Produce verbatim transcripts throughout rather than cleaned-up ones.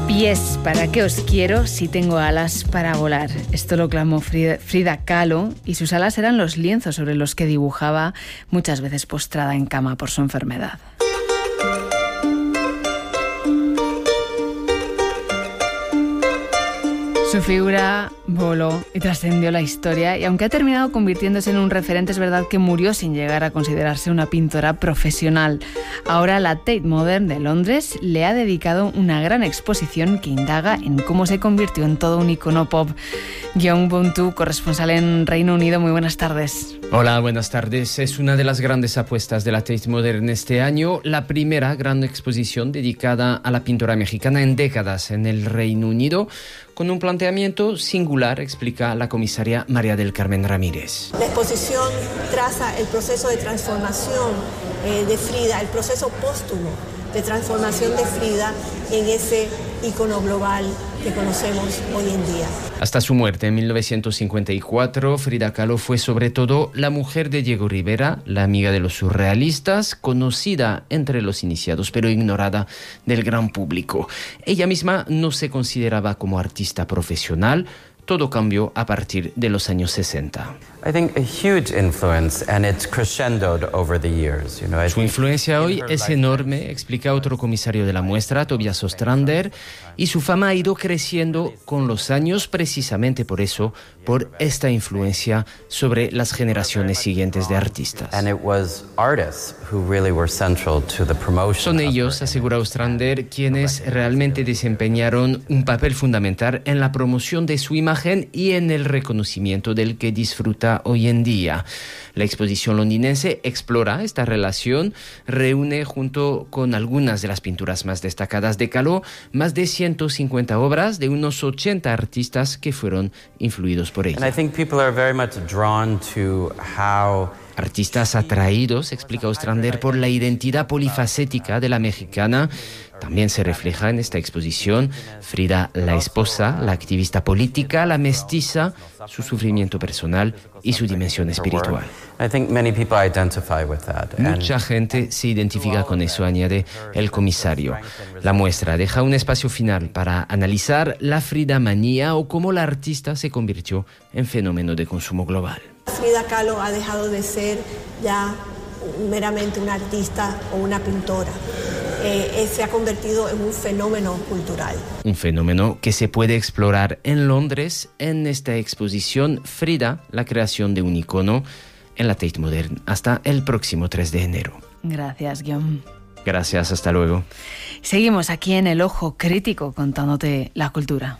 Pies, ¿para qué os quiero si tengo alas para volar? Esto lo clamó Frida, Frida Kahlo, y sus alas eran los lienzos sobre los que dibujaba, muchas veces postrada en cama por su enfermedad. Su figura voló y trascendió la historia, y aunque ha terminado convirtiéndose en un referente, es verdad que murió sin llegar a considerarse una pintora profesional. Ahora la Tate Modern de Londres le ha dedicado una gran exposición que indaga en cómo se convirtió en todo un icono pop. Guillaume Bontou, corresponsal en Reino Unido, muy buenas tardes. Hola, buenas tardes. Es una de las grandes apuestas de la Tate Modern este año, la primera gran exposición dedicada a la pintora mexicana en décadas en el Reino Unido, con un planteamiento singular, explica la comisaria María del Carmen Ramírez. La exposición traza el proceso de transformación eh, de Frida, el proceso póstumo de transformación de Frida en ese ícono global que conocemos hoy en día. Hasta su muerte en mil novecientos cincuenta y cuatro, Frida Kahlo fue sobre todo la mujer de Diego Rivera, la amiga de los surrealistas, conocida entre los iniciados pero ignorada del gran público. Ella misma no se consideraba como artista profesional. Todo cambió a partir de los años sesenta. I think a huge influence, and it's crescendoed over the years. You know, Su influencia hoy es enorme, explica otro comisario de la muestra, Tobias Ostrander, y su fama ha ido creciendo con los años precisamente por eso, por esta influencia sobre las generaciones siguientes de artistas. And it was artists who really were central to the promotion. Son ellos, asegura Ostrander, quienes realmente desempeñaron un papel fundamental en la promoción de su imagen y en el reconocimiento del que disfruta hoy en día. La exposición londinense explora esta relación, reúne junto con algunas de las pinturas más destacadas de Kahlo más de ciento cincuenta obras de unos ochenta artistas que fueron influidos por ella. And I think people are very much drawn to how Artistas atraídos, explica Ostrander, por la identidad polifacética de la mexicana. También se refleja en esta exposición Frida, la esposa, la activista política, la mestiza, su sufrimiento personal y su dimensión espiritual. I think many people identify with that. Mucha gente se identifica con eso, añade el comisario. La muestra deja un espacio final para analizar la Frida manía o cómo la artista se convirtió en fenómeno de consumo global. Frida Kahlo ha dejado de ser ya meramente una artista o una pintora. Eh, se ha convertido en un fenómeno cultural. Un fenómeno que se puede explorar en Londres en esta exposición Frida, la creación de un icono, en la Tate Modern hasta el próximo tres de enero. Gracias, Guillaume. Gracias, hasta luego. Seguimos aquí en El Ojo Crítico contándote la cultura.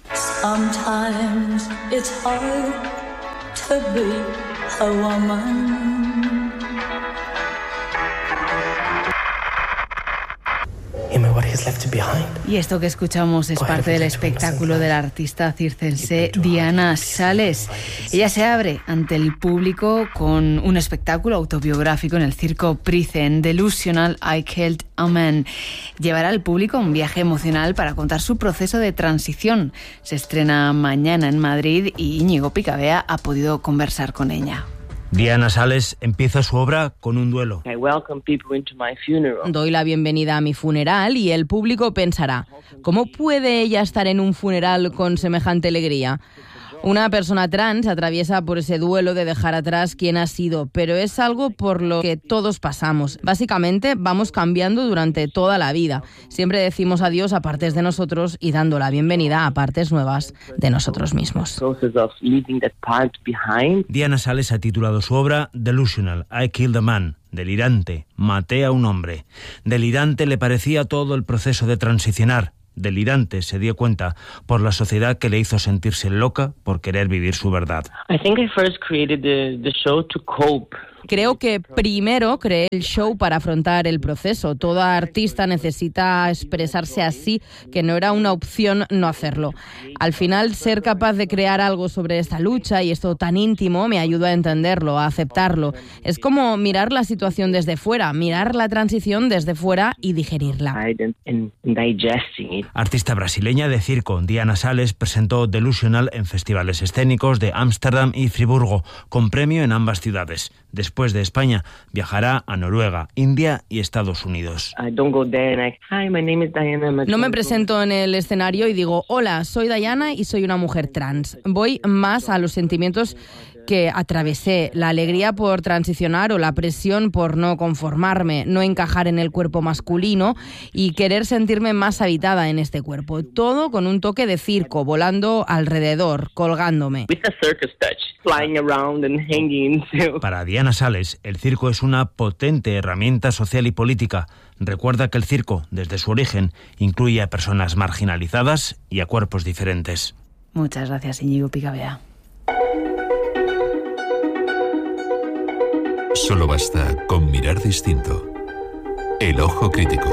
Sometimes it's hard to be a woman. Y esto que escuchamos es parte del espectáculo de la artista circense Diana Sales. Ella se abre ante el público con un espectáculo autobiográfico en el circo Pricen, Delusional, I Killed a Man. Llevará al público un viaje emocional para contar su proceso de transición. Se estrena mañana en Madrid y Íñigo Picabea ha podido conversar con ella. Diana Sales empieza su obra con un duelo. Doy la bienvenida a mi funeral y el público pensará, ¿cómo puede ella estar en un funeral con semejante alegría? Una persona trans atraviesa por ese duelo de dejar atrás quién ha sido, pero es algo por lo que todos pasamos. Básicamente vamos cambiando durante toda la vida. Siempre decimos adiós a partes de nosotros y dando la bienvenida a partes nuevas de nosotros mismos. Diana Sales ha titulado su obra Delusional, I Killed a Man. Delirante, maté a un hombre. Delirante le parecía todo el proceso de transicionar. Delirante se dio cuenta por la sociedad que le hizo sentirse loca por querer vivir su verdad. I think I first created the, the show to cope. Creo que primero creé el show para afrontar el proceso. Toda artista necesita expresarse así, que no era una opción no hacerlo. Al final, ser capaz de crear algo sobre esta lucha y esto tan íntimo me ayudó a entenderlo, a aceptarlo. Es como mirar la situación desde fuera, mirar la transición desde fuera y digerirla. Artista brasileña de circo, Diana Sales presentó Delusional en festivales escénicos de Ámsterdam y Friburgo, con premio en ambas ciudades. Después después de España, viajará a Noruega, India y Estados Unidos. No me presento en el escenario y digo, hola, soy Diana y soy una mujer trans. Voy más a los sentimientos que atravesé, la alegría por transicionar o la presión por no conformarme, no encajar en el cuerpo masculino y querer sentirme más habitada en este cuerpo. Todo con un toque de circo, volando alrededor, colgándome. Para Diana Sales, el circo es una potente herramienta social y política. Recuerda que el circo, desde su origen, incluye a personas marginalizadas y a cuerpos diferentes. Muchas gracias, Íñigo Picabea. Solo basta con mirar distinto. El ojo crítico.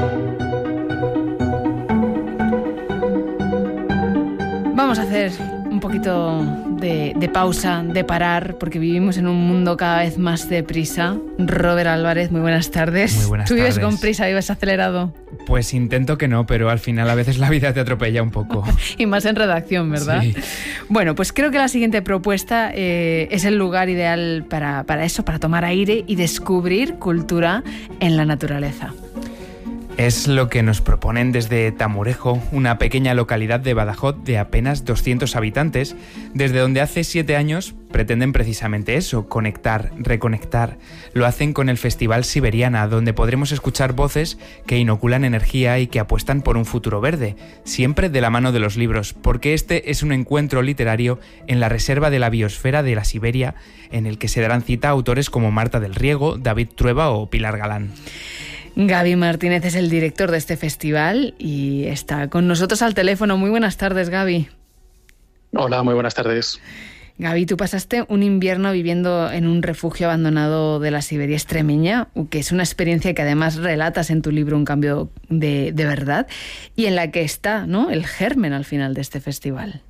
Vamos a hacer un poquito de, de pausa, de parar, porque vivimos en un mundo cada vez más deprisa. Robert Álvarez, muy buenas tardes. Muy buenas ¿Tú vives tardes. con prisa, vives acelerado? Pues intento que no, pero al final a veces la vida te atropella un poco. Y más en redacción, ¿verdad? Sí. Bueno, pues creo que la siguiente propuesta eh, es el lugar ideal para, para eso, para tomar aire y descubrir cultura en la naturaleza. Es lo que nos proponen desde Tamurejo, una pequeña localidad de Badajoz de apenas doscientos habitantes, desde donde hace siete años pretenden precisamente eso, conectar, reconectar. Lo hacen con el Festival Siberiana, donde podremos escuchar voces que inoculan energía y que apuestan por un futuro verde, siempre de la mano de los libros, porque este es un encuentro literario en la Reserva de la Biosfera de la Siberia, en el que se darán cita a autores como Marta del Riego, David Trueba o Pilar Galán. Gaby Martínez es el director de este festival y está con nosotros al teléfono. Muy buenas tardes, Gaby. Hola, muy buenas tardes. Gaby, tú pasaste un invierno viviendo en un refugio abandonado de la Siberia extremeña, que es una experiencia que además relatas en tu libro Un cambio de, de verdad, y en la que está, ¿no?, el germen al final de este festival.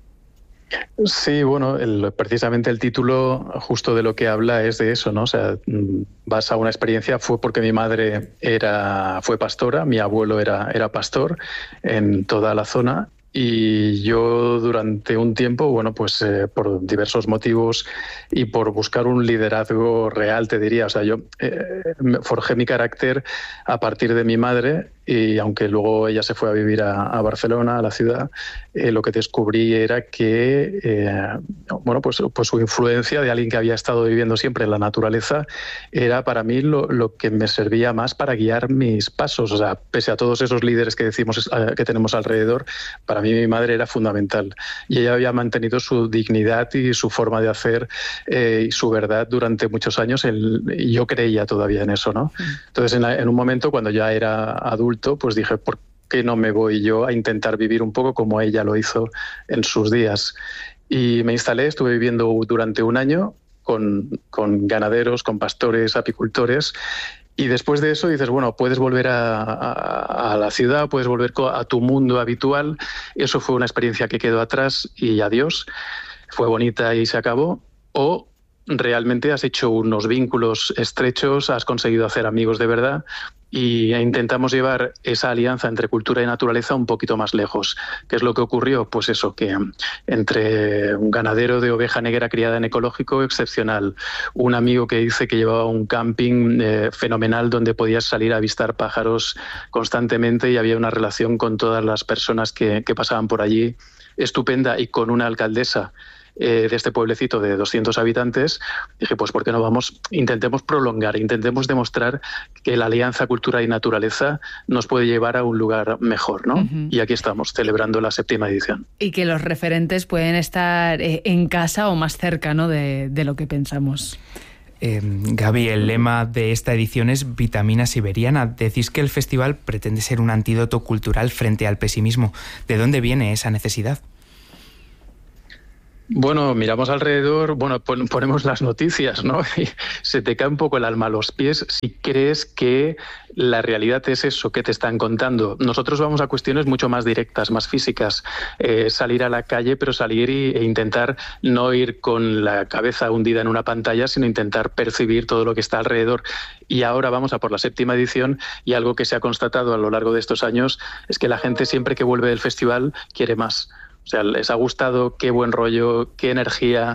Sí, bueno, el, precisamente el título justo de lo que habla es de eso, ¿no? O sea, vas a una experiencia, fue porque mi madre era, fue pastora, mi abuelo era, era pastor en toda la zona. Y yo durante un tiempo, bueno, pues eh, por diversos motivos y por buscar un liderazgo real, te diría, o sea, yo eh, forjé mi carácter a partir de mi madre y aunque luego ella se fue a vivir a, a Barcelona, a la ciudad, eh, lo que descubrí era que, eh, bueno, pues, pues su influencia de alguien que había estado viviendo siempre en la naturaleza era para mí lo, lo que me servía más para guiar mis pasos, o sea, pese a todos esos líderes que decimos eh, que tenemos alrededor, para mí mi madre era fundamental y ella había mantenido su dignidad y su forma de hacer eh, y su verdad durante muchos años el, y yo creía todavía en eso, ¿no? Entonces en, la, en un momento cuando ya era adulto pues dije, ¿por qué no me voy yo a intentar vivir un poco como ella lo hizo en sus días? Y me instalé, estuve viviendo durante un año con, con ganaderos, con pastores, apicultores. Y después de eso dices, bueno, puedes volver a, a, a la ciudad, puedes volver a tu mundo habitual. Eso fue una experiencia que quedó atrás y adiós. Fue bonita y se acabó. O realmente has hecho unos vínculos estrechos, has conseguido hacer amigos de verdad y intentamos llevar esa alianza entre cultura y naturaleza un poquito más lejos. ¿Qué es lo que ocurrió? Pues eso, que entre un ganadero de oveja negra criada en ecológico excepcional, un amigo que dice que llevaba un camping eh, fenomenal donde podías salir a avistar pájaros constantemente y había una relación con todas las personas que, que pasaban por allí estupenda y con una alcaldesa de este pueblecito de doscientos habitantes, dije, pues ¿por qué no vamos? Intentemos prolongar, intentemos demostrar que la alianza cultura y naturaleza nos puede llevar a un lugar mejor, ¿no? Uh-huh. Y aquí estamos, celebrando la séptima edición. Y que los referentes pueden estar eh, en casa o más cerca, ¿no?, de, de lo que pensamos. Eh, Gaby, el lema de esta edición es Vitamina Siberiana. Decís que el festival pretende ser un antídoto cultural frente al pesimismo. ¿De dónde viene esa necesidad? Bueno, miramos alrededor, bueno, pon, ponemos las noticias, ¿no? Y se te cae un poco el alma a los pies si crees que la realidad es eso que te están contando. Nosotros vamos a cuestiones mucho más directas, más físicas. Eh, salir a la calle, pero salir y, e intentar no ir con la cabeza hundida en una pantalla, sino intentar percibir todo lo que está alrededor. Y ahora vamos a por la séptima edición y algo que se ha constatado a lo largo de estos años es que la gente siempre que vuelve del festival quiere más. O sea, les ha gustado, qué buen rollo, qué energía,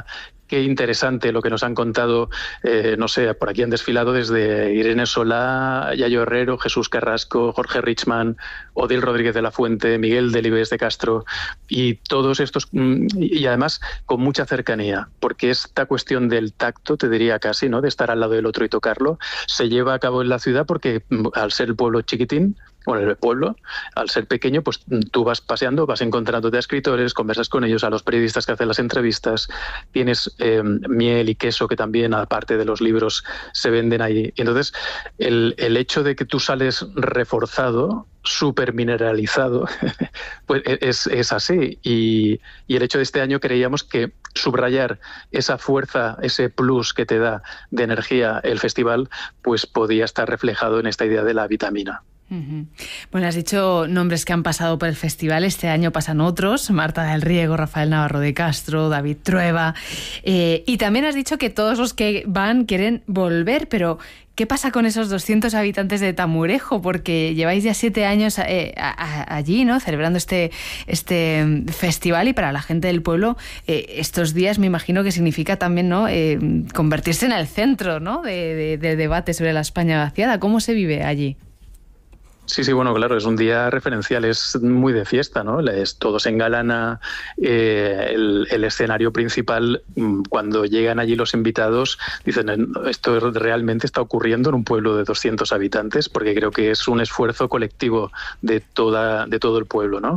qué interesante lo que nos han contado, eh, no sé, por aquí han desfilado desde Irene Solá, Yayo Herrero, Jesús Carrasco, Jorge Richman, Odil Rodríguez de la Fuente, Miguel Delibes de Castro, y todos estos, y además con mucha cercanía, porque esta cuestión del tacto, te diría casi, ¿no?, de estar al lado del otro y tocarlo, se lleva a cabo en la ciudad porque al ser el pueblo chiquitín, bueno, el pueblo, al ser pequeño, pues tú vas paseando, vas encontrándote a escritores, conversas con ellos, a los periodistas que hacen las entrevistas, tienes eh, miel y queso que también, aparte de los libros, se venden ahí. Entonces, el, el hecho de que tú sales reforzado, súper mineralizado, pues es, es así. Y, y el hecho de este año creíamos que subrayar esa fuerza, ese plus que te da de energía el festival, pues podía estar reflejado en esta idea de la vitamina. Uh-huh. Bueno, has dicho nombres que han pasado por el festival. Este año pasan otros: Marta del Riego, Rafael Navarro de Castro, David Trueba, eh, y también has dicho que todos los que van quieren volver, pero ¿qué pasa con esos doscientos habitantes de Tamurejo? Porque lleváis ya siete años eh, a, a, allí, ¿no?, celebrando este, este festival, y para la gente del pueblo eh, estos días me imagino que significa también, ¿no?, eh, convertirse en el centro, ¿no?, de, de, de debate sobre la España vaciada. ¿Cómo se vive allí? Sí, sí, bueno, claro, es un día referencial, es muy de fiesta, ¿no? Es, todo se engalana, eh, el, el escenario principal, cuando llegan allí los invitados, dicen, esto realmente está ocurriendo en un pueblo de doscientos habitantes, porque creo que es un esfuerzo colectivo de, toda, de todo el pueblo, ¿no?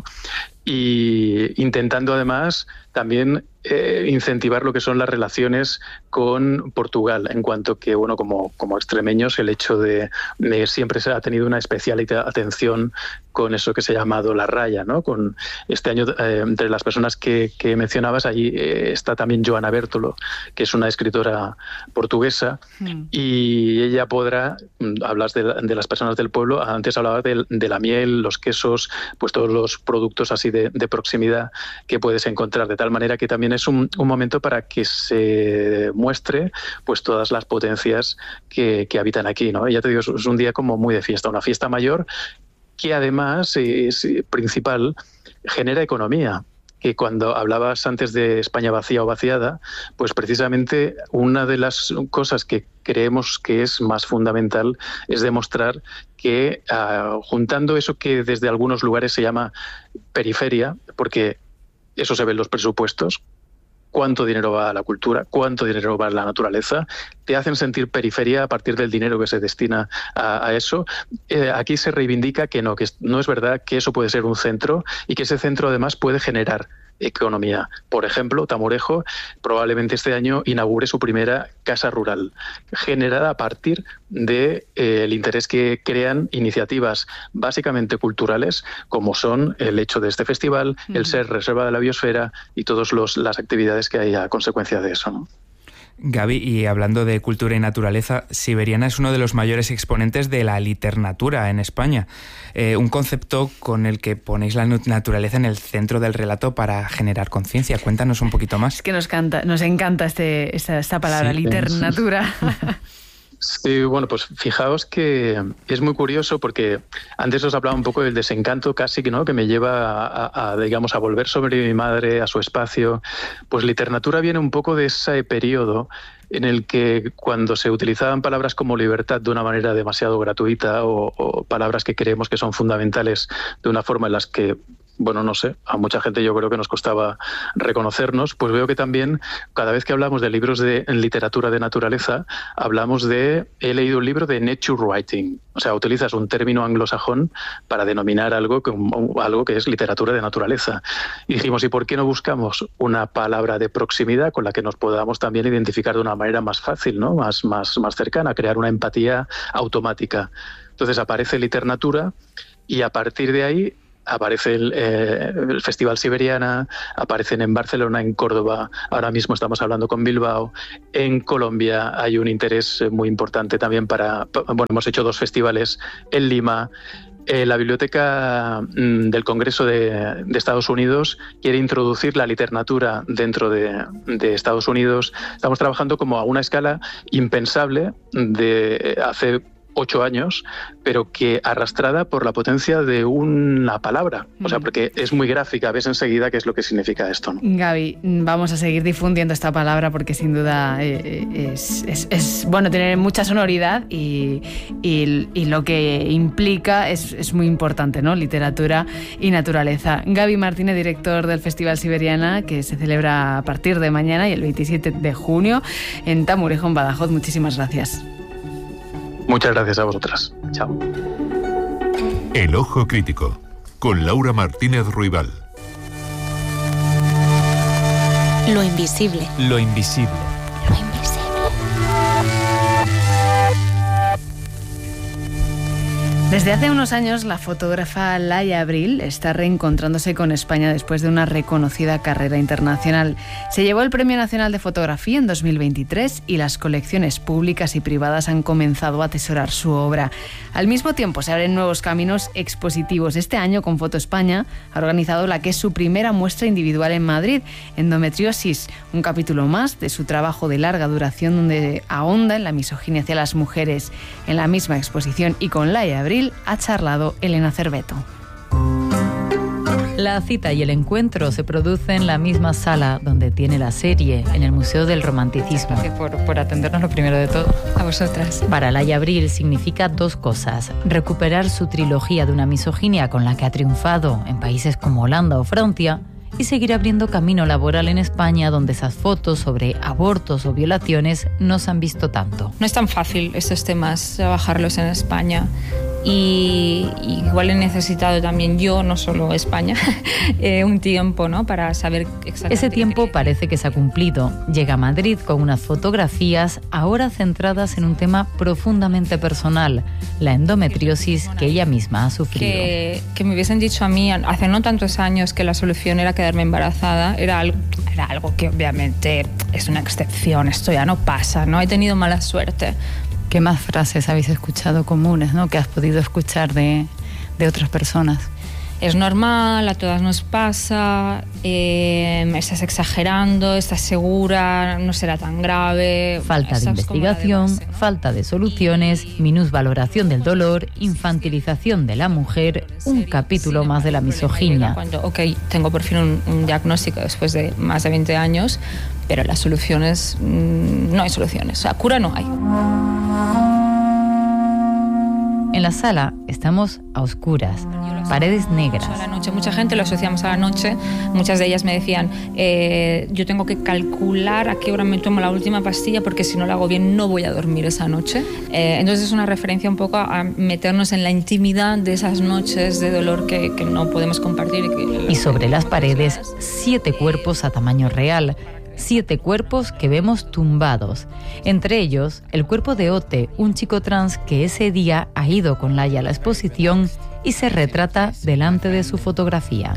Y intentando además también eh, incentivar lo que son las relaciones con Portugal, en cuanto que, bueno, como, como extremeños, el hecho de, de siempre se ha tenido una especial atención con eso que se ha llamado la raya, ¿no? Con este año, eh, entre las personas que, que mencionabas, allí eh, está también Joana Bertolo, que es una escritora portuguesa, mm. y ella podrá, hablas de, de las personas del pueblo, antes hablabas de, de la miel, los quesos, pues todos los productos así de, de proximidad que puedes encontrar, de tal manera que también es un, un momento para que se muestre pues todas las potencias que, que habitan aquí, ¿no? Y ya te digo, es un día como muy de fiesta, una fiesta mayor que además es principal, genera economía. Que cuando hablabas antes de España vacía o vaciada, pues precisamente una de las cosas que creemos que es más fundamental es demostrar que uh, juntando eso que desde algunos lugares se llama periferia, porque eso se ve en los presupuestos, cuánto dinero va a la cultura, cuánto dinero va a la naturaleza, te hacen sentir periferia a partir del dinero que se destina a, a eso. Eh, aquí se reivindica que no, que no es verdad que eso puede ser un centro y que ese centro además puede generar economía. Por ejemplo, Tamurejo probablemente este año inaugure su primera casa rural, generada a partir del de, eh, interés que crean iniciativas básicamente culturales, como son el hecho de este festival, mm. el ser reserva de la biosfera y todas las actividades que hay a consecuencia de eso, ¿no? Gaby, y hablando de cultura y naturaleza, Siberiana es uno de los mayores exponentes de la literatura en España, eh, un concepto con el que ponéis la naturaleza en el centro del relato para generar conciencia. Cuéntanos un poquito más. Es que nos, canta, nos encanta este, esta, esta palabra, sí, literatura. Sí, bueno, pues fijaos que es muy curioso porque antes os hablaba un poco del desencanto casi, ¿no?, que me lleva a, a, digamos, a volver sobre mi madre, a su espacio. Pues literatura viene un poco de ese periodo en el que cuando se utilizaban palabras como libertad de una manera demasiado gratuita o, o palabras que creemos que son fundamentales de una forma en las que, bueno, no sé, a mucha gente yo creo que nos costaba reconocernos, pues veo que también cada vez que hablamos de libros de en literatura de naturaleza, hablamos de, he leído un libro de nature writing, o sea, utilizas un término anglosajón para denominar algo que, algo que es literatura de naturaleza. Y dijimos, ¿y por qué no buscamos una palabra de proximidad con la que nos podamos también identificar de una manera más fácil, ¿no?, más, más, más cercana, crear una empatía automática? Entonces aparece literatura y a partir de ahí aparece el, eh, el Festival Siberiana, aparecen en Barcelona, en Córdoba, ahora mismo estamos hablando con Bilbao, en Colombia hay un interés muy importante también para, bueno, hemos hecho dos festivales en Lima. Eh, la Biblioteca mm, del Congreso de, de Estados Unidos quiere introducir la literatura dentro de, de Estados Unidos. Estamos trabajando como a una escala impensable de hace ocho años, pero que arrastrada por la potencia de una palabra. O sea, porque es muy gráfica, ves enseguida qué es lo que significa esto, ¿no? Gaby, vamos a seguir difundiendo esta palabra porque sin duda es, es, es bueno, tener mucha sonoridad y, y, y lo que implica es, es muy importante, ¿no? Literatura y naturaleza. Gaby Martínez, director del Festival Siberiana, que se celebra a partir de mañana y el veintisiete de junio en Tamurejo, en Badajoz. Muchísimas gracias. Muchas gracias a vosotras. Chao. El Ojo Crítico, con Laura Martínez Ruibal. Lo invisible. Lo invisible. Lo invisible. Desde hace unos años, la fotógrafa Laia Abril está reencontrándose con España después de una reconocida carrera internacional. Se llevó el Premio Nacional de Fotografía en dos mil veintitrés y las colecciones públicas y privadas han comenzado a atesorar su obra. Al mismo tiempo, se abren nuevos caminos expositivos. Este año, con Foto España, ha organizado la que es su primera muestra individual en Madrid, Endometriosis, un capítulo más de su trabajo de larga duración donde ahonda en la misoginia hacia las mujeres. En la misma exposición y con Laia Abril, ha charlado Elena Cerveto. La cita y el encuentro se produce en la misma sala donde tiene la serie, en el Museo del Romanticismo. Gracias por, por atendernos, lo primero de todo, a vosotras. Para Laia Abril significa dos cosas: recuperar su trilogía de una misoginia con la que ha triunfado en países como Holanda o Francia, y seguir abriendo camino laboral en España, donde esas fotos sobre abortos o violaciones no se han visto tanto. No es tan fácil estos temas trabajarlos en España. Y, y igual he necesitado también yo, no solo España, eh, un tiempo, ¿no?, para saber exactamente. Ese tiempo parece que se ha cumplido. Llega a Madrid con unas fotografías ahora centradas en un tema profundamente personal, la endometriosis que ella misma ha sufrido. Que, que me hubiesen dicho a mí hace no tantos años que la solución era quedarme embarazada, era algo, era algo que obviamente es una excepción, esto ya no pasa, ¿no? He tenido mala suerte. ¿Qué más frases habéis escuchado comunes, ¿no?, que has podido escuchar de, de otras personas? Es normal, a todas nos pasa, eh, estás exagerando, estás segura, no será tan grave. Falta de investigación, de base, ¿no?, falta de soluciones, minusvaloración del dolor, infantilización de la mujer, un capítulo más de la misoginia. Cuando, ok, tengo por fin un, un diagnóstico después de más de veinte años, pero las soluciones, mmm, no hay soluciones, o sea, cura no hay. En la sala estamos a oscuras, paredes negras. A la noche. Mucha gente lo asociamos a la noche. Muchas de ellas me decían, eh, yo tengo que calcular a qué hora me tomo la última pastilla porque si no lo hago bien no voy a dormir esa noche. Eh, entonces es una referencia un poco a meternos en la intimidad de esas noches de dolor que, que no podemos compartir. Y, que y sobre las paredes, siete cuerpos a tamaño real. Siete cuerpos que vemos tumbados. Entre ellos, el cuerpo de Ote, un chico trans que ese día ha ido con Laia a la exposición y se retrata delante de su fotografía.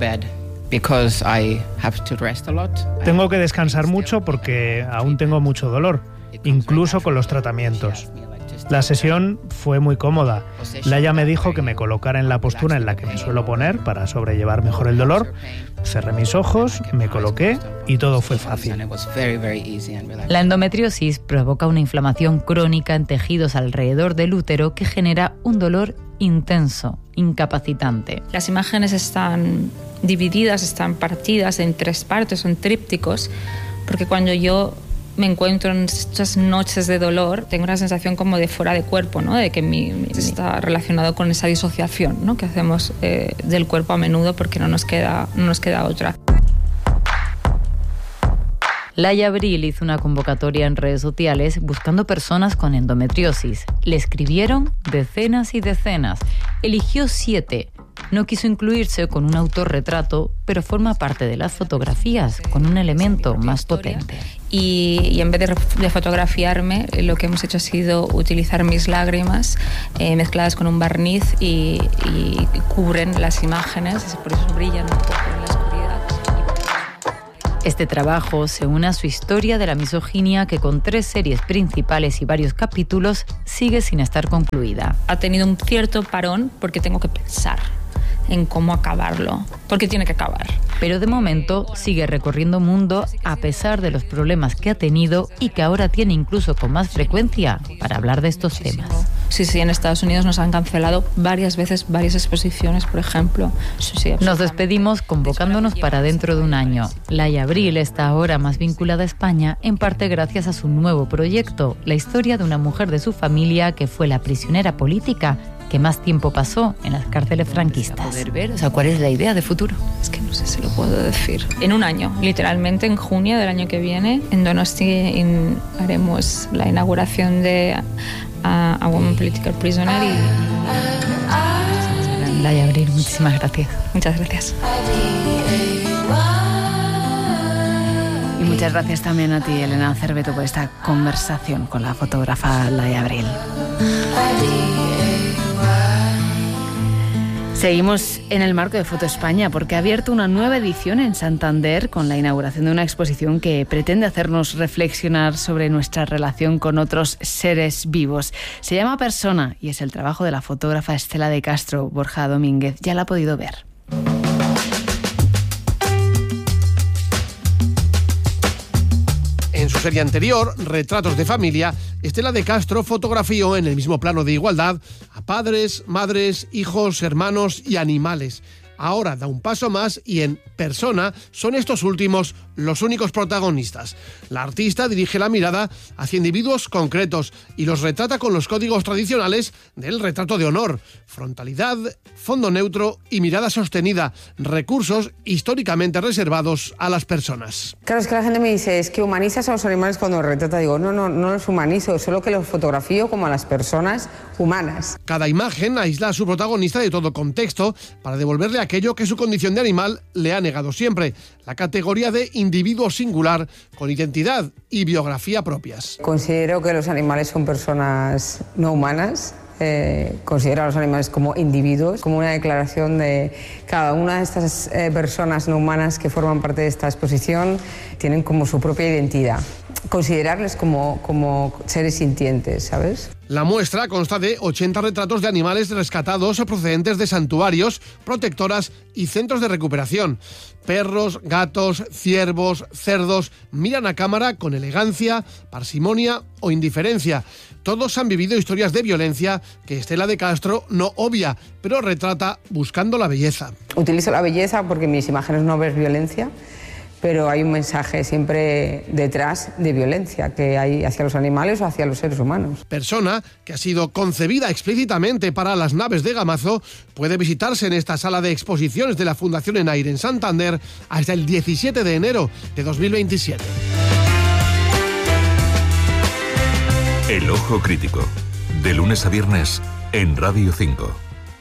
Tengo que descansar mucho porque aún tengo mucho dolor, incluso con los tratamientos. La sesión fue muy cómoda. Laia me dijo que me colocara en la postura en la que me suelo poner para sobrellevar mejor el dolor. Cerré mis ojos, me coloqué y todo fue fácil. La endometriosis provoca una inflamación crónica en tejidos alrededor del útero que genera un dolor intenso, incapacitante. Las imágenes están divididas, están partidas en tres partes, son trípticos, porque cuando yo me encuentro en estas noches de dolor, tengo una sensación como de fuera de cuerpo, ¿no?, de que mi, mi está relacionado con esa disociación, ¿no?, que hacemos eh, del cuerpo a menudo porque no nos queda, no nos queda otra. Laia Abril hizo una convocatoria en redes sociales buscando personas con endometriosis. Le escribieron decenas y decenas. Eligió siete. No quiso incluirse con un autorretrato, pero forma parte de las fotografías con un elemento más potente. Y, y en vez de, de fotografiarme, lo que hemos hecho ha sido utilizar mis lágrimas eh, mezcladas con un barniz y, y cubren las imágenes, por eso brillan un poco en la oscuridad. Este trabajo se une a su historia de la misoginia que con tres series principales y varios capítulos sigue sin estar concluida. Ha tenido un cierto parón porque tengo que pensar en cómo acabarlo, porque tiene que acabar. Pero de momento sigue recorriendo mundo a pesar de los problemas que ha tenido y que ahora tiene incluso con más frecuencia para hablar de estos temas. Si Sí, sí, en Estados Unidos nos han cancelado varias veces varias exposiciones, por ejemplo. Sí, sí, nos despedimos convocándonos para dentro de un año. Laia Abril está ahora más vinculada a España, en parte gracias a su nuevo proyecto, la historia de una mujer de su familia que fue la prisionera política que más tiempo pasó en las cárceles franquistas. Poder ver, o sea, ¿cuál es la idea de futuro? Es que no sé si lo puedo decir. En un año, literalmente en junio del año que viene, en Donosti in, haremos la inauguración de a, a Woman Political Prisoner y... Laia Abril, muchísimas gracias. Muchas gracias. Y muchas gracias también a ti, Elena Cerveto, por esta conversación con la fotógrafa Laia Abril. Seguimos en el marco de Foto España porque ha abierto una nueva edición en Santander con la inauguración de una exposición que pretende hacernos reflexionar sobre nuestra relación con otros seres vivos. Se llama Persona y es el trabajo de la fotógrafa Estela de Castro. Borja Domínguez ya la ha podido ver. En su serie anterior, Retratos de Familia, Estela de Castro fotografió en el mismo plano de igualdad a padres, madres, hijos, hermanos y animales. Ahora da un paso más y en Persona son estos últimos los únicos protagonistas. La artista dirige la mirada hacia individuos concretos y los retrata con los códigos tradicionales del retrato de honor: frontalidad, fondo neutro y mirada sostenida, recursos históricamente reservados a las personas. Claro, es que la gente me dice, es que humanizas a los animales cuando retrata. Digo, no, no, no los humanizo, solo que los fotografío como a las personas humanas. Cada imagen aísla a su protagonista de todo contexto para devolverle aquello que su condición de animal le ha negado siempre: la categoría de individuo singular con identidad y biografía propias. Considero que los animales son personas no humanas. Eh, considero a los animales como individuos, como una declaración de cada una de estas eh, personas no humanas que forman parte de esta exposición tienen como su propia identidad. Considerarles como, como seres sintientes, ¿sabes? La muestra consta de ochenta retratos de animales rescatados procedentes de santuarios, protectoras y centros de recuperación. Perros, gatos, ciervos, cerdos miran a cámara con elegancia, parsimonia o indiferencia. Todos han vivido historias de violencia que Estela de Castro no obvia, pero retrata buscando la belleza. Utilizo la belleza porque en mis imágenes no ves violencia, pero hay un mensaje siempre detrás de violencia que hay hacia los animales o hacia los seres humanos. Persona, que ha sido concebida explícitamente para las naves de Gamazo, puede visitarse en esta sala de exposiciones de la Fundación Enaire en Santander hasta el diecisiete de enero de dos mil veintisiete. El Ojo Crítico, de lunes a viernes en Radio cinco.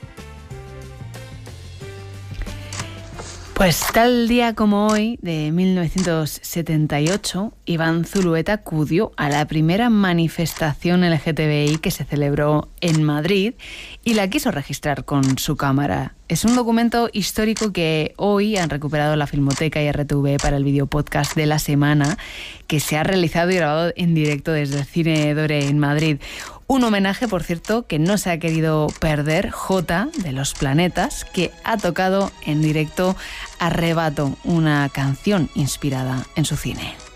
Pues tal día como hoy, de mil novecientos setenta y ocho, Iván Zulueta acudió a la primera manifestación L G T B I que se celebró en Madrid y la quiso registrar con su cámara. Es un documento histórico que hoy han recuperado la Filmoteca y R T V para el videopodcast de la semana, que se ha realizado y grabado en directo desde el Cine Dore en Madrid. Un homenaje, por cierto, que no se ha querido perder, J de Los Planetas, que ha tocado en directo Arrebato, una canción inspirada en su cine.